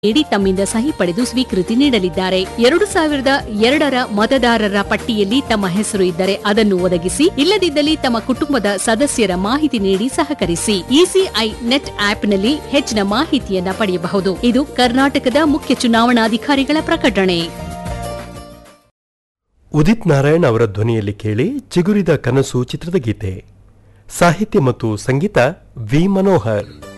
ನೀಡಿ ತಮ್ಮಿಂದ ಸಹಿ ಪಡೆದು ಸ್ವೀಕೃತಿ ನೀಡಲಿದ್ದಾರೆ. 2002ರ ಮತದಾರರ ಪಟ್ಟಿಯಲ್ಲಿ ತಮ್ಮ ಹೆಸರು ಇದ್ದರೆ ಅದನ್ನು ಒದಗಿಸಿ, ಇಲ್ಲದಿದ್ದಲ್ಲಿ ತಮ್ಮ ಕುಟುಂಬದ ಸದಸ್ಯರ ಮಾಹಿತಿ ನೀಡಿ ಸಹಕರಿಸಿ. ಇಸಿಐ ನೆಟ್ ಆಪ್ನಲ್ಲಿ ಹೆಚ್ಚಿನ ಮಾಹಿತಿಯನ್ನ ಪಡೆಯಬಹುದು. ಇದು ಕರ್ನಾಟಕದ ಮುಖ್ಯ ಚುನಾವಣಾಧಿಕಾರಿಗಳ ಪ್ರಕಟಣೆ. ಉದಿತ್ ನಾರಾಯಣ್ ಅವರ ಧ್ವನಿಯಲ್ಲಿ ಕೇಳಿ ಚಿಗುರಿದ ಕನಸು ಚಿತ್ರದ ಗೀತೆ. ಸಾಹಿತ್ಯ ಮತ್ತು ಸಂಗೀತ ವಿ ಮನೋಹರ್.